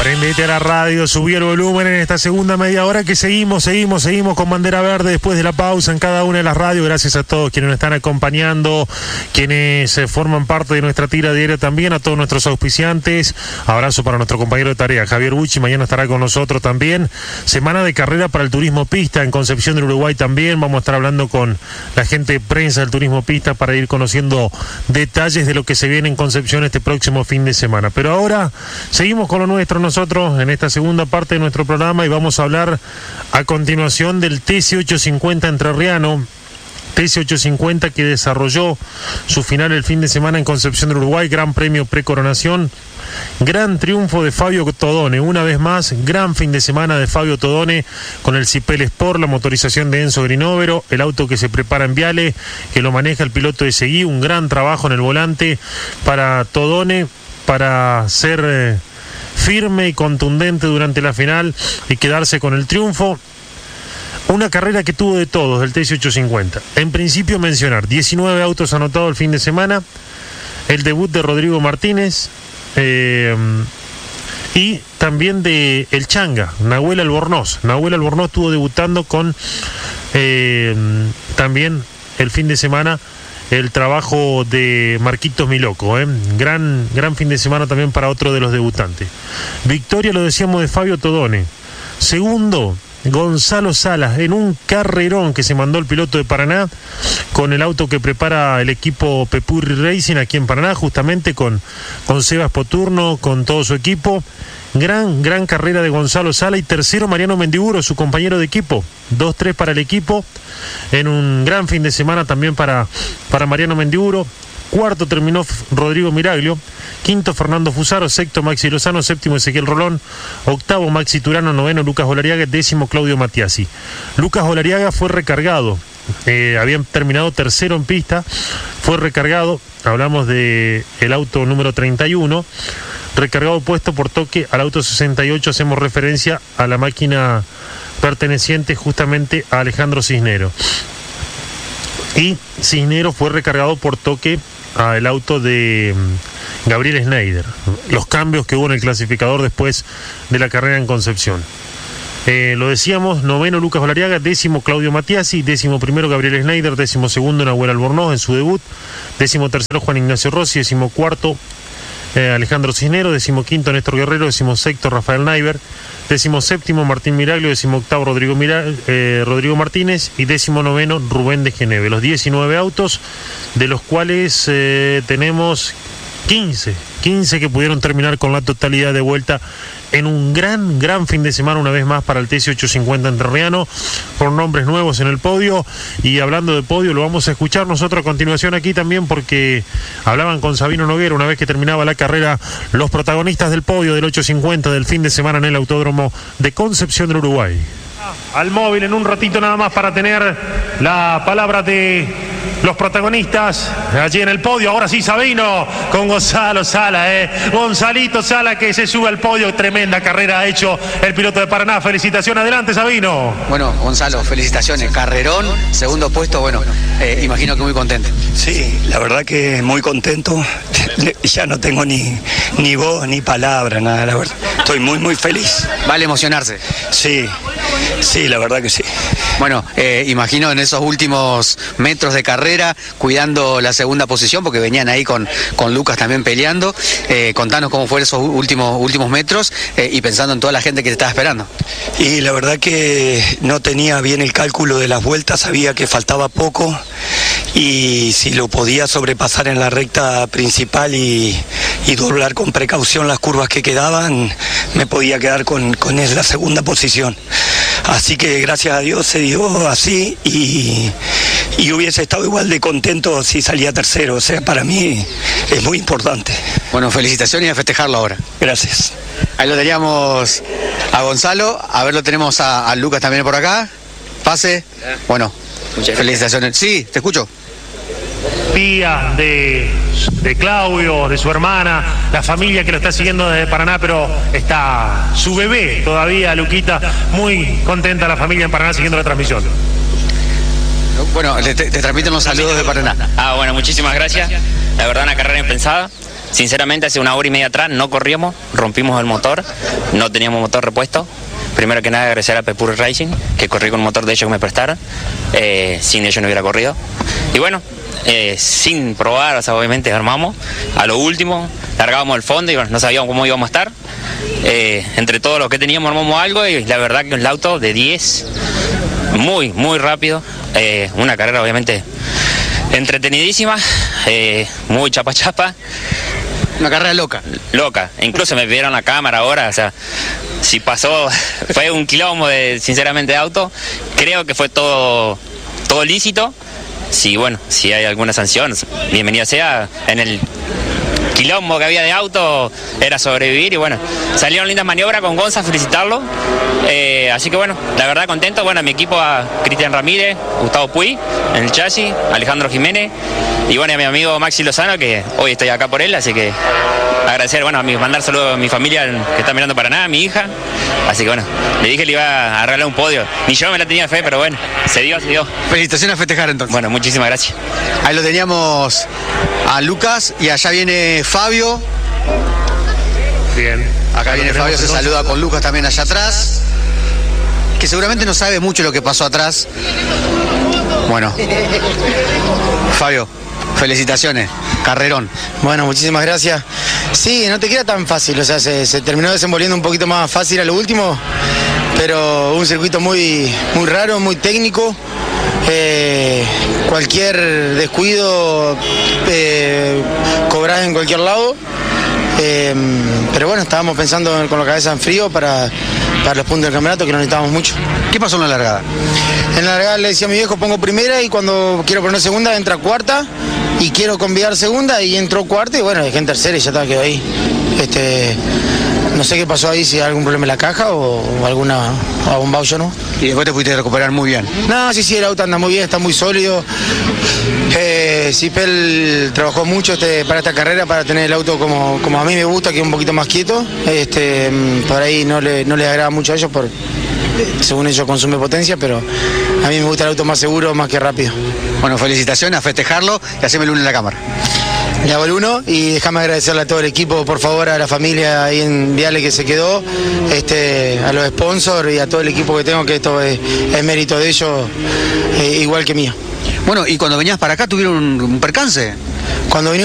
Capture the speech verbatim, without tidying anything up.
Prendete a la radio, subí el volumen en esta segunda media hora que seguimos, seguimos, seguimos con bandera verde después de la pausa en cada una de las radios. Gracias a todos quienes nos están acompañando, quienes eh, forman parte de nuestra tira diaria también, a todos nuestros auspiciantes. Abrazo para nuestro compañero de tarea, Javier Bucci, mañana estará con nosotros también. Semana de carrera para el turismo pista en Concepción del Uruguay también. Vamos a estar hablando con la gente de prensa del turismo pista para ir conociendo detalles de lo que se viene en Concepción este próximo fin de semana. Pero ahora seguimos con lo nuestro nosotros en esta segunda parte de nuestro programa y vamos a hablar a continuación del T C ochocientos cincuenta entrerriano. T C ochocientos cincuenta que desarrolló su final el fin de semana en Concepción del Uruguay, Gran Premio Precoronación, gran triunfo de Fabio Todone, una vez más, gran fin de semana de Fabio Todone con el Cipel Sport, la motorización de Enzo Grinovero, el auto que se prepara en Viale, que lo maneja el piloto de Seguí, un gran trabajo en el volante para Todone, para ser eh, firme y contundente durante la final y quedarse con el triunfo. Una carrera que tuvo de todos del T C ochocientos cincuenta. En principio mencionar diecinueve autos anotados el fin de semana, el debut de Rodrigo Martínez eh, y también de el Changa, Nahuel Albornoz. Nahuel Albornoz estuvo debutando con eh, también el fin de semana el trabajo de Marquitos Miloco, ¿eh? gran, gran fin de semana también para otro de los debutantes. Victoria, lo decíamos, de Fabio Todone. Segundo, Gonzalo Salas, en un carrerón que se mandó el piloto de Paraná con el auto que prepara el equipo Pepurri Racing aquí en Paraná, justamente con, con Sebas Poturno, con todo su equipo. Gran, gran carrera de Gonzalo Sala. Y tercero, Mariano Mendiburo, su compañero de equipo. dos tres para el equipo, en un gran fin de semana también para, para Mariano Mendiburo. Cuarto terminó Rodrigo Miraglio. Quinto, Fernando Fusaro. Sexto, Maxi Lozano. Séptimo, Ezequiel Rolón. Octavo, Maxi Turano. Noveno, Lucas Olariaga. Décimo, Claudio Matiasi. Lucas Olariaga fue recargado. Eh, habían terminado tercero en pista. Fue recargado. Hablamos de el auto número treinta y uno. Recargado, puesto por toque al auto sesenta y ocho. Hacemos referencia a la máquina perteneciente justamente a Alejandro Cisnero. Y Cisnero fue recargado por toque al auto de Gabriel Schneider. Los cambios que hubo en el clasificador después de la carrera en Concepción. Eh, lo decíamos, noveno Lucas Olariaga, décimo Claudio Matiasi, décimo primero Gabriel Schneider, décimo segundo Nahuel Albornoz en su debut, décimo tercero Juan Ignacio Rossi, décimo cuarto Eh, Alejandro Cisnero, decimoquinto Néstor Guerrero, decimosexto Rafael Naiber, decimoséptimo Martín Miraglio, decimoctavo Rodrigo, Mira, eh, Rodrigo Martínez y decimonoveno Rubén de Geneve. Los diecinueve autos, de los cuales eh, tenemos quince, quince que pudieron terminar con la totalidad de vuelta en un gran, gran fin de semana una vez más para el T C ochocientos cincuenta entrerriano, con nombres nuevos en el podio. Y hablando de podio, lo vamos a escuchar nosotros a continuación aquí también, porque hablaban con Sabino Noguera una vez que terminaba la carrera los protagonistas del podio del ochocientos cincuenta del fin de semana en el Autódromo de Concepción del Uruguay. Al móvil en un ratito nada más para tener la palabra de los protagonistas allí en el podio. Ahora sí, Sabino con Gonzalo Sala, eh. Gonzalito Sala que se sube al podio. Tremenda carrera ha hecho el piloto de Paraná. Felicitaciones, adelante, Sabino. Bueno, Gonzalo, felicitaciones. Carrerón, segundo puesto, bueno, eh, imagino que muy contento. Sí, la verdad que muy contento. Ya no tengo ni, ni voz ni palabra, nada, la verdad. Estoy muy, muy feliz. ¿Vale emocionarse? Sí, sí, la verdad que sí. Bueno, eh, imagino en esos últimos metros de carrera, cuidando la segunda posición, porque venían ahí con, con Lucas también peleando. Eh, contanos cómo fueron esos últimos, últimos metros eh, y pensando en toda la gente que te estaba esperando. Y la verdad que no tenía bien el cálculo de las vueltas, sabía que faltaba poco y si lo podía sobrepasar en la recta principal y, y doblar con precaución las curvas que quedaban, me podía quedar con, con la segunda posición. Así que gracias a Dios se dio así y, y hubiese estado igual de contento si salía tercero. O sea, para mí es muy importante. Bueno, felicitaciones y a festejarlo ahora. Gracias. Ahí lo teníamos a Gonzalo, a ver, lo tenemos a, a Lucas también por acá. Pase. Bueno, muchas felicitaciones. Sí, te escucho. Día de, de Claudio, de su hermana, la familia que lo está siguiendo desde Paraná, pero está su bebé todavía, Luquita, muy contenta la familia en Paraná siguiendo la transmisión. Bueno, te, te transmiten los saludos de Paraná. Ah, bueno, muchísimas gracias. La verdad, una carrera impensada. sinceramente hace una hora y media atrás no corríamos, rompimos el motor, no teníamos motor repuesto. Primero que nada agradecer a Pepur Racing, que corrí con un motor de ellos que me prestaron, eh, sin ellos no hubiera corrido. Y bueno, eh, sin probar, o sea, obviamente armamos, a lo último, largábamos el fondo y bueno, no sabíamos cómo íbamos a estar. Eh, entre todos los que teníamos armamos algo y la verdad que el auto de diez, muy, muy rápido, eh, una carrera obviamente entretenidísima, eh, muy chapa chapa. Una carrera loca. Loca, incluso me pidieron la cámara ahora, o sea, si pasó, fue un quilombo de, sinceramente, de auto, creo que fue todo, todo lícito, si bueno, si hay alguna sanción, bienvenida sea, en el quilombo que había de auto era sobrevivir y bueno, salieron lindas maniobras con Gonza, felicitarlo, eh, así que bueno, la verdad contento, bueno, a mi equipo, a Cristian Ramírez, Gustavo Puy en el chasis, Alejandro Jiménez y bueno, a mi amigo Maxi Lozano, que hoy estoy acá por él, así que agradecer, bueno, a mi, mandar saludos a mi familia que está mirando para nada, a mi hija, así que bueno, le dije que le iba a arreglar un podio, ni yo me la tenía fe, pero bueno, se dio, se dio. Felicitaciones a festejar entonces. Bueno, muchísimas gracias. Ahí lo teníamos a Lucas y allá viene Fabio. Bien. Acá viene Fabio, se saluda con Lucas también allá atrás, que seguramente no sabe mucho lo que pasó atrás. Bueno, Fabio, felicitaciones, carrerón. Bueno, muchísimas gracias. Sí, no te queda tan fácil, o sea, se, se terminó desenvolviendo un poquito más fácil a lo último, pero un circuito muy, muy raro, muy técnico. Eh, cualquier descuido eh, cobras en cualquier lado. Eh, pero bueno, estábamos pensando con la cabeza en frío para, para los puntos del campeonato, que no necesitábamos mucho. ¿Qué pasó en la largada? En la largada le decía a mi viejo, pongo primera y cuando quiero poner segunda entra cuarta y quiero convidar segunda y entró cuarta y bueno, dejé en tercera y ya estaba, quedó ahí. Este, no sé qué pasó ahí, si hay algún problema en la caja o, o alguna algún baullo, ¿no? Y después te pudiste recuperar muy bien. No, sí, sí, el auto anda muy bien, está muy sólido. Eh, Cipel trabajó mucho este, para esta carrera, para tener el auto como, como a mí me gusta, que es un poquito más quieto. Este, por ahí no le, no le agrada mucho a ellos, por, según ellos consume potencia, pero a mí me gusta el auto más seguro, más que rápido. Bueno, felicitaciones, a festejarlo y haceme el uno en la cámara. Le hago el uno y déjame agradecerle a todo el equipo, por favor, a la familia ahí en Viale que se quedó, este, a los sponsors y a todo el equipo que tengo, que esto es, es mérito de ellos, eh, igual que mío. Bueno, y cuando venías para acá tuvieron un, un percance. Cuando